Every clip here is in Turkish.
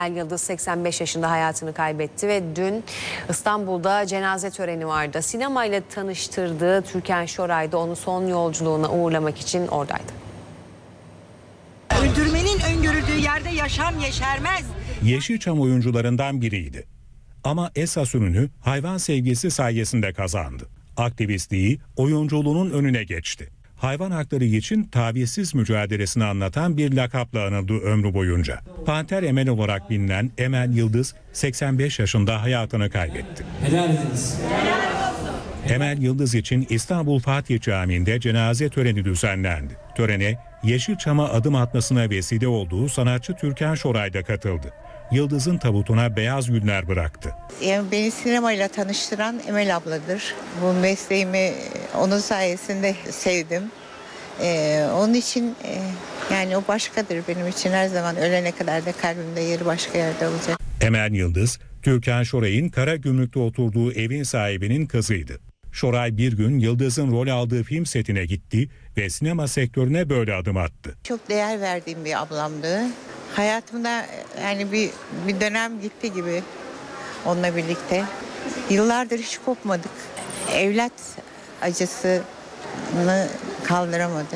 Yıldız 85 yaşında hayatını kaybetti ve dün İstanbul'da cenaze töreni vardı. Sinemayla tanıştırdığı Türkan Şoray da onu son yolculuğuna uğurlamak için oradaydı. Öldürmenin öngörüldüğü yerde yaşam yeşermez. Yeşilçam oyuncularından biriydi. Ama esas ününü hayvan sevgisi sayesinde kazandı. Aktivistliği oyunculuğunun önüne geçti. Hayvan hakları için tavizsiz mücadelesini anlatan bir lakapla anıldı ömrü boyunca. Panter Emel olarak bilinen Emel Yıldız 85 yaşında hayatını kaybetti. Helal ediniz. Emel Yıldız için İstanbul Fatih Camii'nde cenaze töreni düzenlendi. Törene Yeşilçam'a adım atmasına vesile olduğu sanatçı Türkan Şoray da katıldı. Yıldız'ın tabutuna beyaz güller bıraktı. Beni sinemayla tanıştıran Emel abladır. Bu mesleğimi onun sayesinde sevdim. Onun için yani o başkadır benim için, her zaman ölene kadar da kalbimde yeri başka yerde olacak. Emel Yıldız, Türkan Şoray'ın Karagümrük'te oturduğu evin sahibinin kızıydı. Şoray bir gün Yıldız'ın rol aldığı film setine gitti ve sinema sektörüne böyle adım attı. Çok değer verdiğim bir ablamdı. Hayatımda yani bir dönem gitti gibi onunla birlikte. Yıllardır hiç kopmadık. Evlat acısını kaldıramadı.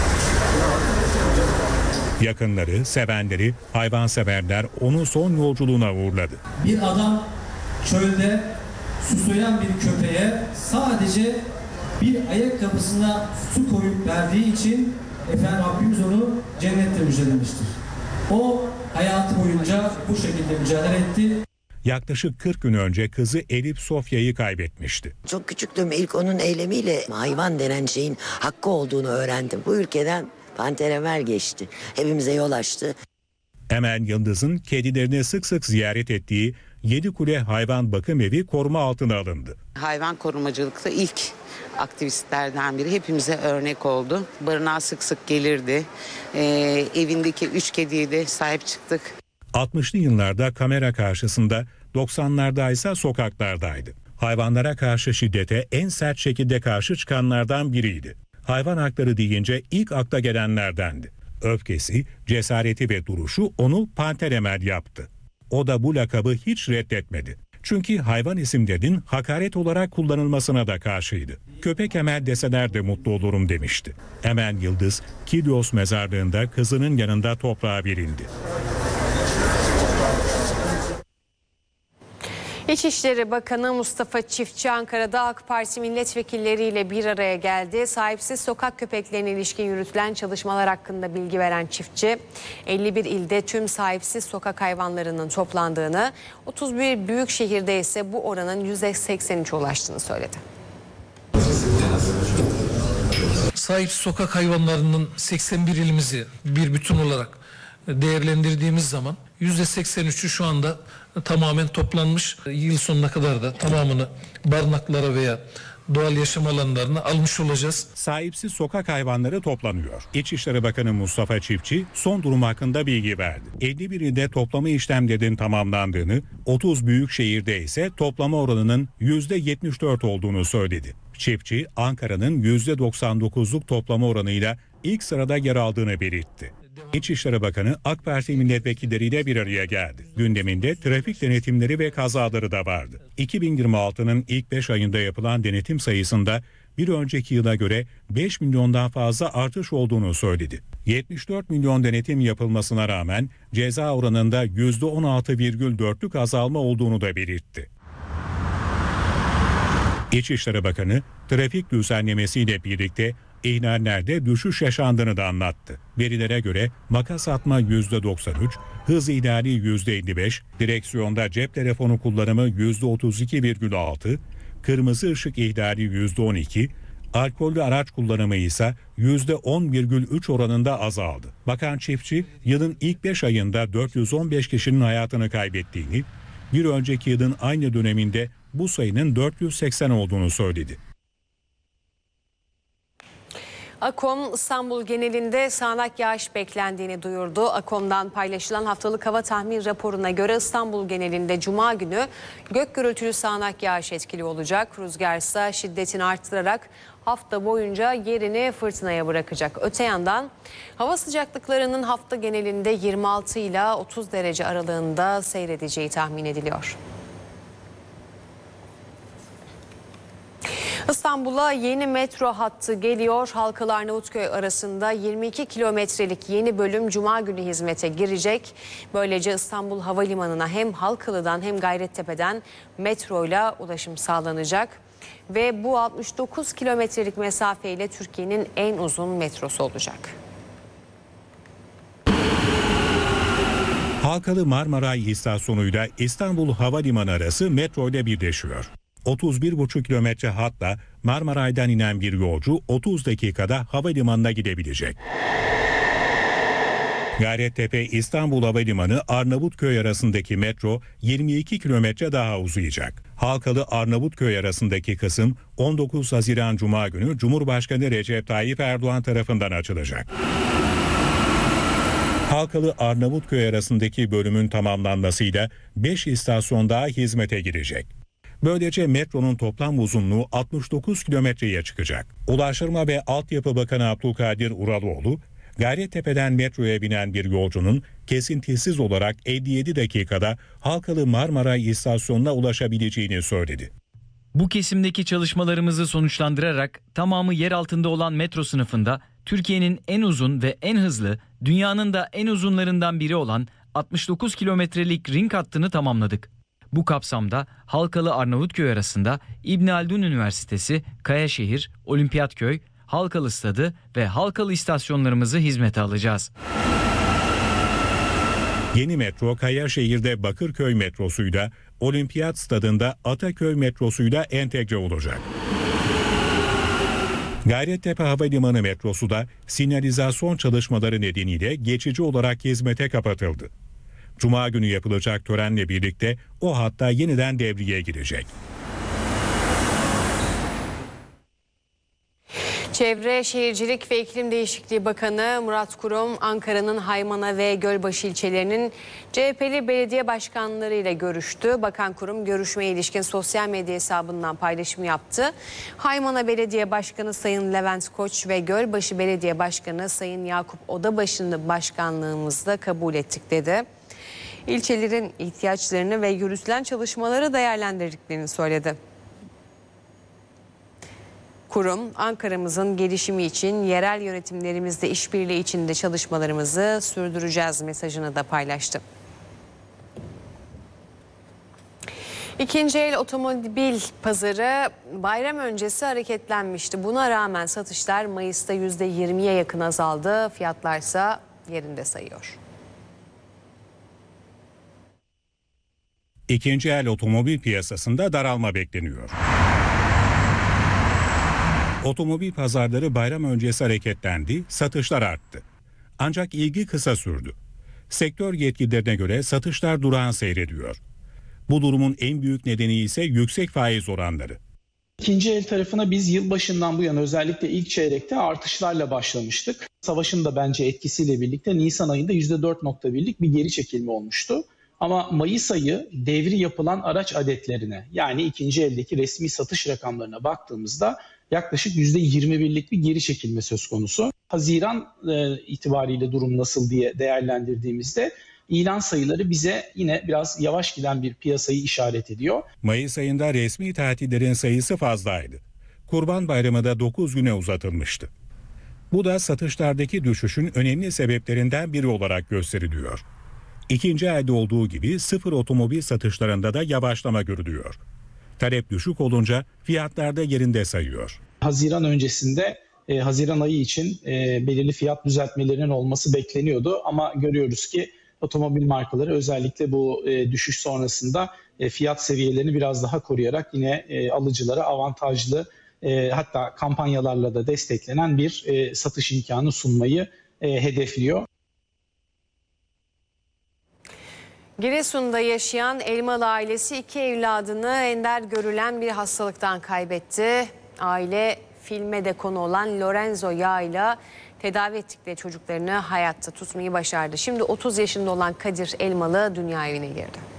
Yakınları, sevenleri, hayvanseverler onu son yolculuğuna uğurladı. Bir adam çölde susayan bir köpeğe sadece bir ayakkabısına su koyup verdiği için Rabbimiz onu cennette müjdelemiştir. O hayatı boyunca bu şekilde mücadele etti. Yaklaşık 40 gün önce kızı Elif Sofya'yı kaybetmişti. Çok küçüktüm, ilk onun eylemiyle hayvan denen şeyin hakkı olduğunu öğrendim. Bu ülkeden Panter Emel geçti. Hepimize yol açtı. Emel Yıldız'ın kedilerini sık sık ziyaret ettiği Yedikule Hayvan Bakım Evi koruma altına alındı. Hayvan korumacılıkta ilk aktivistlerden biri, hepimize örnek oldu. Barınağa sık sık gelirdi. Evindeki 3 kediye de sahip çıktık. 60'lı yıllarda kamera karşısında, 90'larda ise sokaklardaydı. Hayvanlara karşı şiddete en sert şekilde karşı çıkanlardan biriydi. Hayvan hakları deyince ilk akla gelenlerdendi. Öfkesi, cesareti ve duruşu onu Panter Emel yaptı. O da bu lakabı hiç reddetmedi. Çünkü hayvan isimlerinin hakaret olarak kullanılmasına da karşıydı. Köpek Emel deseler de mutlu olurum demişti. Emel Yıldız, Kilyos mezarlığında kızının yanında toprağa verildi. İçişleri Bakanı Mustafa Çiftçi Ankara'da AK Parti milletvekilleriyle bir araya geldi. Sahipsiz sokak köpeklerine ilişkin yürütülen çalışmalar hakkında bilgi veren Çiftçi, 51 ilde tüm sahipsiz sokak hayvanlarının toplandığını, 31 büyük şehirde ise bu oranın %83'e ulaştığını söyledi. Sahipsiz sokak hayvanlarının 81 ilimizi bir bütün olarak değerlendirdiğimiz zaman %83'ü şu anda tamamen toplanmış. Yıl sonuna kadar da tamamını barınaklara veya doğal yaşam alanlarına almış olacağız. Sahipsiz sokak hayvanları toplanıyor. İçişleri Bakanı Mustafa Çiftçi son durum hakkında bilgi verdi. 51 ilde toplama işlemlerinin tamamlandığını, 30 büyük şehirde ise toplama oranının %74 olduğunu söyledi. Çiftçi, Ankara'nın %99'luk toplama oranıyla ilk sırada yer aldığını belirtti. İçişleri Bakanı AK Parti milletvekilleriyle bir araya geldi. Gündeminde trafik denetimleri ve kazaları da vardı. 2026'nın ilk 5 ayında yapılan denetim sayısında bir önceki yıla göre 5 milyondan fazla artış olduğunu söyledi. 74 milyon denetim yapılmasına rağmen ceza oranında %16,4'lük azalma olduğunu da belirtti. İçişleri Bakanı trafik düzenlemesiyle birlikte ihlallerde düşüş yaşandığını da anlattı. Verilere göre makas atma %93, hız ihlali %55, direksiyonda cep telefonu kullanımı %32,6, kırmızı ışık ihlali %12, alkollü araç kullanımı ise %10,3 oranında azaldı. Bakan Çiftçi, yılın ilk 5 ayında 415 kişinin hayatını kaybettiğini, bir önceki yılın aynı döneminde bu sayının 480 olduğunu söyledi. AKOM İstanbul genelinde sağanak yağış beklendiğini duyurdu. AKOM'dan paylaşılan haftalık hava tahmin raporuna göre İstanbul genelinde Cuma günü gök gürültülü sağanak yağış etkili olacak. Rüzgar ise şiddetini arttırarak hafta boyunca yerini fırtınaya bırakacak. Öte yandan hava sıcaklıklarının hafta genelinde 26 ile 30 derece aralığında seyredeceği tahmin ediliyor. İstanbul'a yeni metro hattı geliyor. Halkalı Arnavutköy arasında 22 kilometrelik yeni bölüm Cuma günü hizmete girecek. Böylece İstanbul Havalimanı'na hem Halkalı'dan hem Gayrettepe'den metroyla ulaşım sağlanacak. Ve bu 69 kilometrelik mesafeyle Türkiye'nin en uzun metrosu olacak. Halkalı Marmaray istasyonuyla İstanbul Havalimanı arası metro ile birleşiyor. 31,5 kilometre hatla Marmaray'dan inen bir yolcu 30 dakikada havalimanına gidebilecek. Gayrettepe İstanbul Havalimanı Arnavutköy arasındaki metro 22 kilometre daha uzayacak. Halkalı Arnavutköy arasındaki kısım 19 Haziran Cuma günü Cumhurbaşkanı Recep Tayyip Erdoğan tarafından açılacak. Halkalı Arnavutköy arasındaki bölümün tamamlanmasıyla 5 istasyon daha hizmete girecek. Böylece metronun toplam uzunluğu 69 kilometreye çıkacak. Ulaştırma ve Altyapı Bakanı Abdülkadir Uraloğlu, Gayrettepe'den metroya binen bir yolcunun kesintisiz olarak 57 dakikada Halkalı Marmaray istasyonuna ulaşabileceğini söyledi. Bu kesimdeki çalışmalarımızı sonuçlandırarak tamamı yer altında olan metro sınıfında Türkiye'nin en uzun ve en hızlı, dünyanın da en uzunlarından biri olan 69 kilometrelik ring hattını tamamladık. Bu kapsamda Halkalı Arnavutköy arasında İbn Haldun Üniversitesi, Kayaşehir, Olimpiyatköy, Halkalı Stadı ve Halkalı istasyonlarımızı hizmete alacağız. Yeni metro Kayaşehir'de Bakırköy metrosuyla, Olimpiyat Stadı'nda Ataköy metrosuyla entegre olacak. Gayrettepe Havalimanı metrosu da sinyalizasyon çalışmaları nedeniyle geçici olarak hizmete kapatıldı. Cuma günü yapılacak törenle birlikte o hatta yeniden devreye girecek. Çevre, Şehircilik ve İklim Değişikliği Bakanı Murat Kurum, Ankara'nın Haymana ve Gölbaşı ilçelerinin CHP'li belediye başkanlarıyla görüştü. Bakan Kurum görüşmeye ilişkin sosyal medya hesabından paylaşım yaptı. Haymana Belediye Başkanı Sayın Levent Koç ve Gölbaşı Belediye Başkanı Sayın Yakup Odabaşı'nı başkanlığımızda kabul ettik dedi. İlçelerin ihtiyaçlarını ve yürütülen çalışmaları değerlendirdiklerini söyledi. Kurum, Ankara'mızın gelişimi için yerel yönetimlerimizle işbirliği içinde çalışmalarımızı sürdüreceğiz mesajını da paylaştı. İkinci el otomobil pazarı bayram öncesi hareketlenmişti. Buna rağmen satışlar Mayıs'ta %20'ye yakın azaldı. Fiyatlarsa yerinde sayıyor. İkinci el otomobil piyasasında daralma bekleniyor. Otomobil pazarları bayram öncesi hareketlendi, satışlar arttı. Ancak ilgi kısa sürdü. Sektör yetkililerine göre satışlar durağan seyrediyor. Bu durumun en büyük nedeni ise yüksek faiz oranları. İkinci el tarafına biz yılbaşından bu yana özellikle ilk çeyrekte artışlarla başlamıştık. Savaşın da bence etkisiyle birlikte Nisan ayında %4.1'lik bir geri çekilme olmuştu. Ama Mayıs ayı devri yapılan araç adetlerine, yani ikinci eldeki resmi satış rakamlarına baktığımızda yaklaşık %21'lik bir geri çekilme söz konusu. Haziran itibariyle durum nasıl diye değerlendirdiğimizde ilan sayıları bize yine biraz yavaş giden bir piyasayı işaret ediyor. Mayıs ayında resmi tatillerin sayısı fazlaydı. Kurban Bayramı da 9 güne uzatılmıştı. Bu da satışlardaki düşüşün önemli sebeplerinden biri olarak gösteriliyor. İkinci elde olduğu gibi sıfır otomobil satışlarında da yavaşlama görülüyor. Talep düşük olunca fiyatlar da yerinde sayıyor. Haziran öncesinde Haziran ayı için belirli fiyat düzeltmelerinin olması bekleniyordu. Ama görüyoruz ki otomobil markaları özellikle bu düşüş sonrasında fiyat seviyelerini biraz daha koruyarak yine alıcılara avantajlı hatta kampanyalarla da desteklenen bir satış imkanı sunmayı hedefliyor. Giresun'da yaşayan Elmalı ailesi 2 evladını ender görülen bir hastalıktan kaybetti. Aile filme de konu olan Lorenzo yağıyla tedavi ettikleri çocuklarını hayatta tutmayı başardı. Şimdi 30 yaşında olan Kadir Elmalı dünya evine girdi.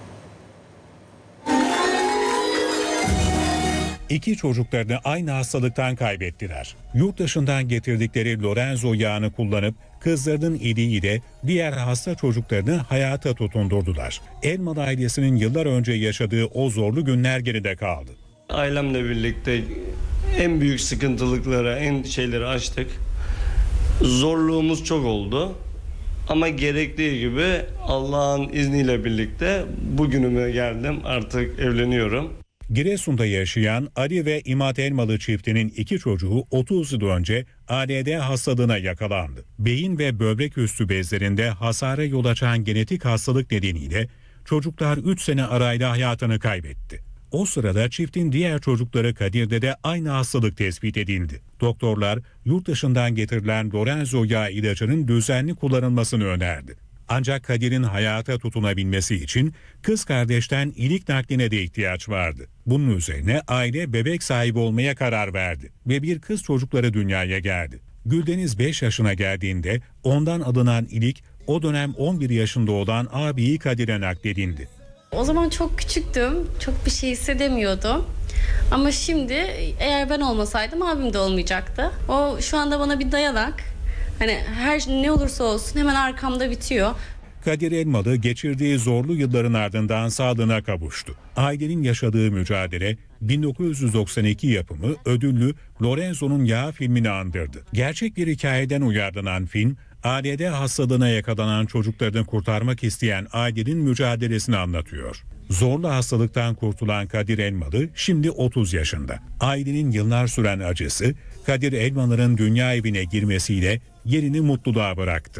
İki çocuklarını aynı hastalıktan kaybettiler. Yurt dışından getirdikleri Lorenzo yağını kullanıp kızlarının iliğiyle diğer hasta çocuklarını hayata tutundurdular. Elmalı ailesinin yıllar önce yaşadığı o zorlu günler geride kaldı. Ailemle birlikte en büyük sıkıntılıklara, en şeyleri aştık. Zorluğumuz çok oldu. Ama gerektiği gibi Allah'ın izniyle birlikte bugünüme geldim. Artık evleniyorum. Giresun'da yaşayan Ali ve İmat Elmalı çiftinin iki çocuğu 30 yıl önce ALD hastalığına yakalandı. Beyin ve böbrek üstü bezlerinde hasara yol açan genetik hastalık nedeniyle çocuklar 3 sene arayla hayatını kaybetti. O sırada çiftin diğer çocukları Kadir'de de aynı hastalık tespit edildi. Doktorlar yurt dışından getirilen Lorenzo yağı ilacının düzenli kullanılmasını önerdi. Ancak Kadir'in hayata tutunabilmesi için kız kardeşten ilik nakline de ihtiyaç vardı. Bunun üzerine aile bebek sahibi olmaya karar verdi ve bir kız çocukları dünyaya geldi. Güldeniz 5 yaşına geldiğinde ondan alınan ilik o dönem 11 yaşında olan abiyi Kadir'e nakledildi. O zaman çok küçüktüm, çok bir şey hissedemiyordum. Ama şimdi eğer ben olmasaydım abim de olmayacaktı. O şu anda bana bir dayanak. Hani her ne olursa olsun hemen arkamda bitiyor. Kadir Elmalı geçirdiği zorlu yılların ardından sağlığına kavuştu. Ailenin yaşadığı mücadele 1992 yapımı ödüllü Lorenzo'nun Yağı filmini andırdı. Gerçek bir hikayeden uyarlanan film, ALD hastalığına yakalanan çocuklarını kurtarmak isteyen ailenin mücadelesini anlatıyor. Zorlu hastalıktan kurtulan Kadir Elmalı şimdi 30 yaşında. Ailenin yıllar süren acısı Kadir Elmalı'nın dünya evine girmesiyle yerini mutluluğa bıraktı.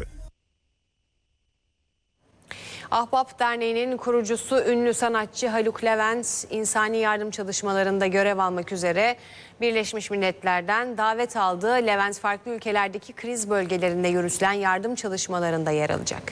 Ahbap Derneği'nin kurucusu ünlü sanatçı Haluk Levent, insani yardım çalışmalarında görev almak üzere Birleşmiş Milletler'den davet aldı. Levent farklı ülkelerdeki kriz bölgelerinde yürütülen yardım çalışmalarında yer alacak.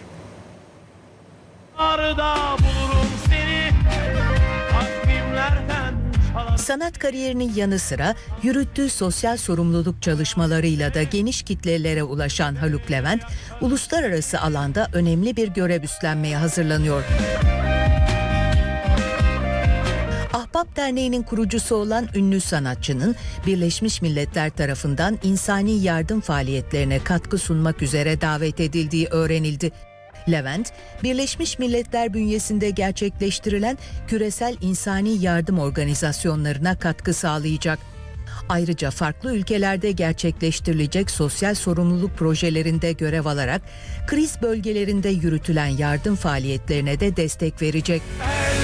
Sanat kariyerinin yanı sıra yürüttüğü sosyal sorumluluk çalışmalarıyla da geniş kitlelere ulaşan Haluk Levent, uluslararası alanda önemli bir görev üstlenmeye hazırlanıyor. Ahbap Derneği'nin kurucusu olan ünlü sanatçının Birleşmiş Milletler tarafından insani yardım faaliyetlerine katkı sunmak üzere davet edildiği öğrenildi. Levent, Birleşmiş Milletler bünyesinde gerçekleştirilen küresel insani yardım organizasyonlarına katkı sağlayacak. Ayrıca farklı ülkelerde gerçekleştirilecek sosyal sorumluluk projelerinde görev alarak kriz bölgelerinde yürütülen yardım faaliyetlerine de destek verecek.